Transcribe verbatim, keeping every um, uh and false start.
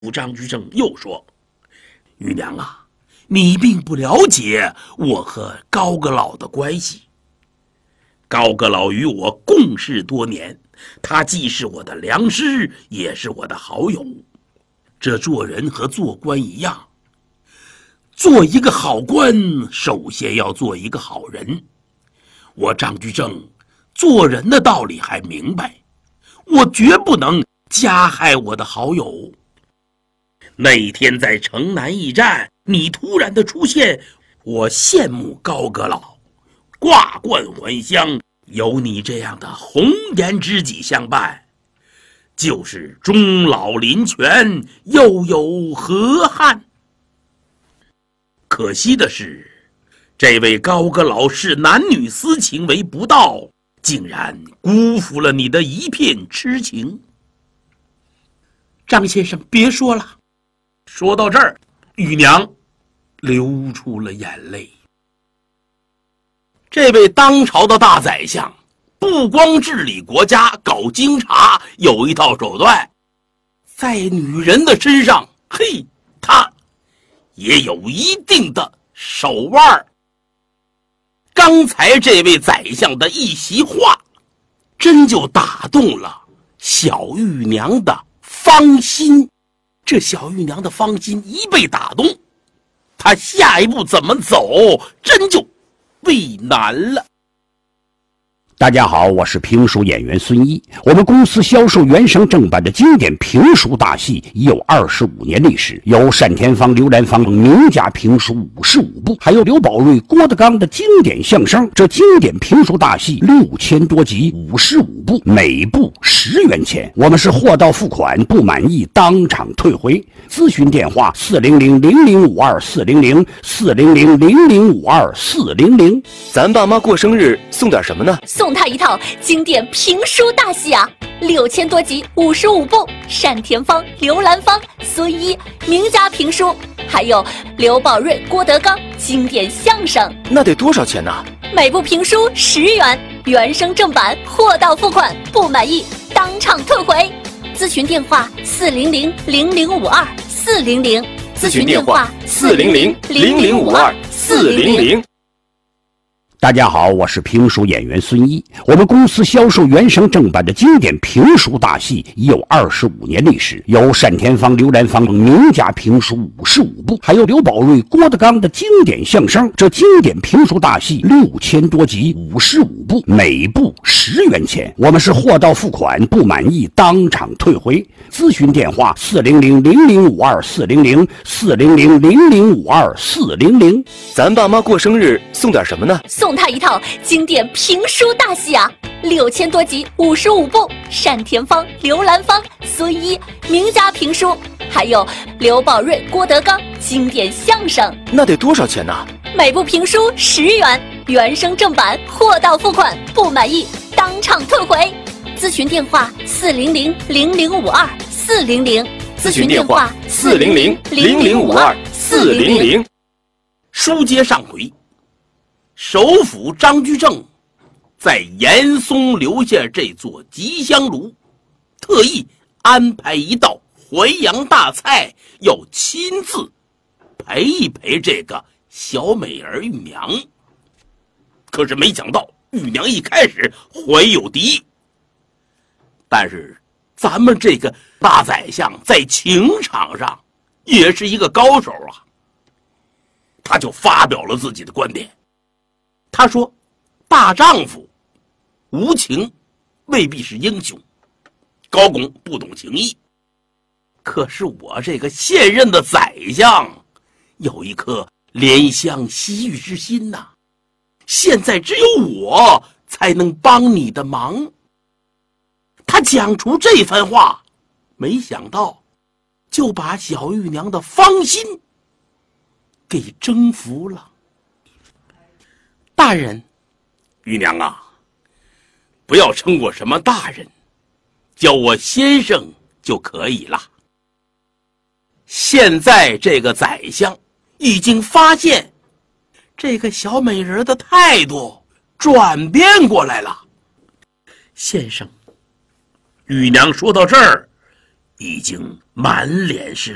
张居正又说：“玉娘啊，你并不了解我和高阁老的关系。高阁老与我共事多年，他既是我的良师，也是我的好友。这做人和做官一样，做一个好官，首先要做一个好人。我张居正做人的道理还明白，我绝不能加害我的好友。那一天在城南驿站，你突然的出现，我羡慕高阁老，挂冠还乡，有你这样的红颜知己相伴，就是终老林泉，又有何憾？可惜的是，这位高阁老视男女私情为不道，竟然辜负了你的一片痴情。张先生，别说了。说到这儿，玉娘流出了眼泪。这位当朝的大宰相，不光治理国家，搞经察有一套手段，在女人的身上，嘿，他也有一定的手腕。刚才这位宰相的一席话，真就打动了小玉娘的芳心。这小玉娘的芳心一被打动，她下一步怎么走，真就为难了。 大家好，我是评书演员孙一。我们公司销售原声正版的经典评书大戏已有二十五年历史，有单田芳、刘兰芳名家评书五十五部，还有刘宝瑞、郭德纲的经典相声。这经典评书大戏六千多集，五十五部，每部十元钱。我们是货到付款，不满意当场退回。咨询电话：四零零零零五二四零零四零零零零五二四零零。 咱爸妈过生日送点什么呢？ 送他一套经典评书大戏啊，六千多集，五十五部，单田芳、刘兰芳、孙一名家评书，还有刘宝瑞、郭德纲经典相声。 那得多少钱呢？ 每部评书十元，原声正版，货到付款，不满意当场退回。咨询电话：四零零零零五二四零零。 咨询电话：四零零零零五二四零零。 大家好，我是评书演员孙一。我们公司销售原声正版的经典评书大戏已有二十五年历史，有单田芳、刘兰芳名家评书五十五部，还有刘宝瑞、郭德纲的经典相声。这经典评书大戏六千多集，五十五部，每部十元钱。我们是货到付款，不满意当场退回。咨询电话：四零零零零五二四零零四零零零零五二四零零。 咱爸妈过生日送点什么呢？ 送他一套经典评书大戏啊，六千多集，五十五部，单田芳、刘兰芳、孙一名家评书，还有刘宝瑞、郭德纲经典相声。 那得多少钱呢？ 每部评书十元，原声正版，货到付款，不满意当场退回。咨询电话：四零零零零五二四零零。 咨询电话：四零零零零五二四零零。 书接上回，首辅张居正在严嵩留下这座吉祥炉，特意安排一道淮扬大菜，要亲自陪一陪这个小美人玉娘。可是没想到玉娘一开始怀有敌意，但是咱们这个大宰相在情场上也是一个高手啊，他就发表了自己的观点。他说，大丈夫无情未必是英雄，高拱不懂情义，可是我这个现任的宰相有一颗怜香惜玉之心呐，现在只有我才能帮你的忙。他讲出这番话，没想到就把小玉娘的芳心给征服了。大人，玉娘啊，不要称我什么大人，叫我先生就可以了。现在这个宰相已经发现这个小美人的态度转变过来了。先生，玉娘说到这儿已经满脸是